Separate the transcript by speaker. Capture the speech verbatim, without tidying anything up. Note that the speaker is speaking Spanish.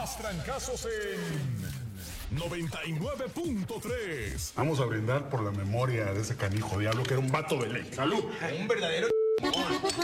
Speaker 1: más trancazos en noventa y nueve punto tres.
Speaker 2: Vamos a brindar por la memoria de ese canijo diablo que era un vato de ley. ¡Salud!
Speaker 3: Un verdadero